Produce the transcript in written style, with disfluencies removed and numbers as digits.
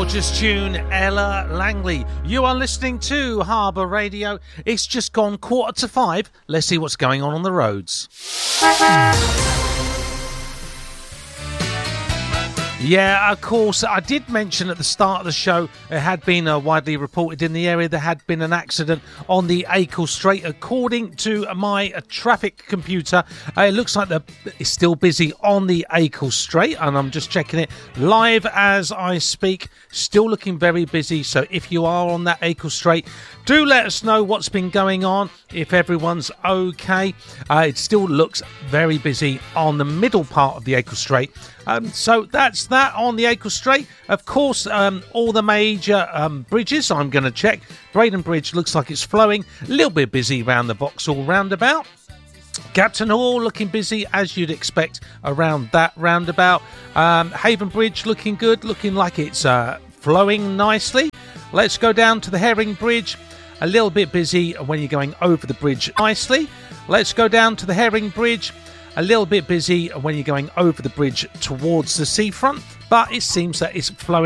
Gorgeous tune, Ella Langley. You are listening to Harbour Radio. It's just gone 4:45. Let's see what's going on the roads. Yeah, of course, I did mention at the start of the show it had been widely reported in the area there had been an accident on the Acle Strait. According to my traffic computer, it looks like it's still busy on the Acle Strait, and I'm just checking it live as I speak. Still looking very busy, so if you are on that Acle Strait, do let us know what's been going on, if everyone's okay. It still looks very busy on the middle part of the Acle Strait. So that's that on the Acle Strait. Of course, all the major bridges I'm going to check. Braden Bridge looks like it's flowing. A little bit busy around the Vauxhall roundabout. Captain Hall looking busy as you'd expect around that roundabout. Haven Bridge looking good, looking like it's flowing nicely. Let's go down to the Herring Bridge. A little bit busy when you're going over the bridge nicely. Let's go down to the Herring Bridge. A little bit busy when you're going over the bridge towards the seafront, but it seems that it's flowing